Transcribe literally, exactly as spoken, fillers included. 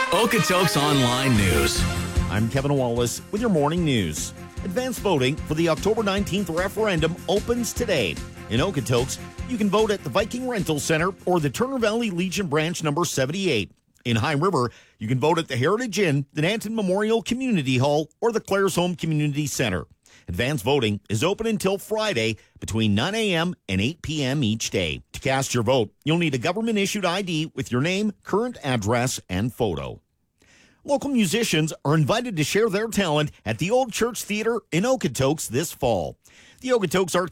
Okotoks Online News. I'm Kevin Wallace with your morning news. Advance voting for the October nineteenth referendum opens today. In Okotoks, you can vote at the Viking Rental Center or the Turner Valley Legion branch number seventy-eight. In High River, you can vote at the Heritage Inn, the Nanton Memorial Community Hall, or the Clares Home Community Center. Advance voting is open until Friday between nine a.m. and eight p.m. each day. To cast your vote, you'll need a government-issued I D with your name, current address, and photo. Local musicians are invited to share their talent at the Old Church Theater in Okotoks this fall. The Okotoks Art